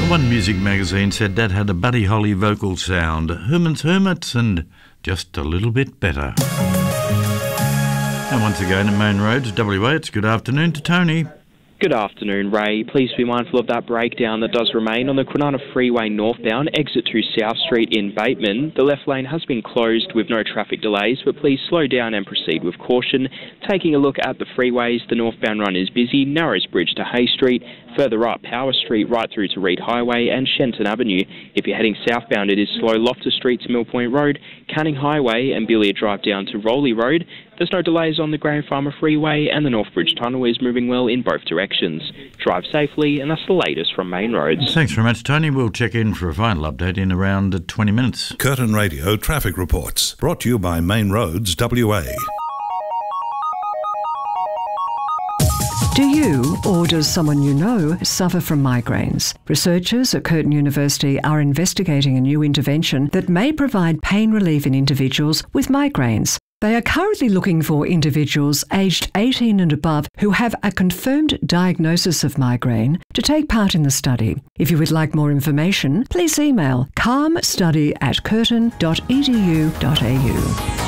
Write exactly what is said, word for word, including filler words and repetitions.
One music magazine said that had a Buddy Holly vocal sound. Herman's Hermits and just a little bit better. And once again at Main Roads, W A, it's good afternoon to Tony. Good afternoon, Ray. Please be mindful of that breakdown that does remain on the Kwinana Freeway northbound, exit to South Street in Bateman. The left lane has been closed with no traffic delays, but please slow down and proceed with caution. Taking a look at the freeways, the northbound run is busy, Narrows Bridge to Hay Street, further up Power Street right through to Reed Highway and Shenton Avenue. If you're heading southbound, it is slow Loftus Street to Mill Point Road, Canning Highway and Billiard Drive down to Rowley Road. There's no delays on the Grand Farmer Freeway and the North Bridge Tunnel is moving well in both directions. Drive safely, and that's the latest from Main Roads. Thanks very much, Tony. We'll check in for a final update in around twenty minutes. Curtin Radio Traffic Reports, brought to you by Main Roads W A. Do you, or does someone you know, suffer from migraines? Researchers at Curtin University are investigating a new intervention that may provide pain relief in individuals with migraines. They are currently looking for individuals aged eighteen and above who have a confirmed diagnosis of migraine to take part in the study. If you would like more information, please email calmstudy at curtin dot e d u dot a u.